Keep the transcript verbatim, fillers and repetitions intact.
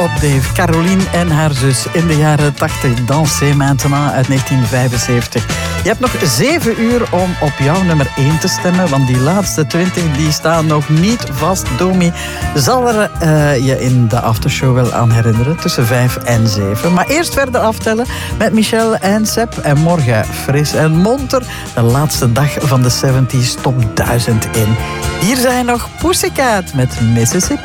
op Dave. Caroline en haar zus in de jaren tachtig. Dansez maintenant uit negentien vijfenzeventig. Je hebt nog zeven uur om op jouw nummer één te stemmen, want die laatste twintig die staan nog niet vast. Domi zal er uh, je in de aftershow wel aan herinneren, tussen vijf en zeven. Maar eerst verder aftellen met Michel en Seb. En morgen fris en monter, de laatste dag van de zeventig top duizend in. Hier zijn nog Pussycat met Mississippi.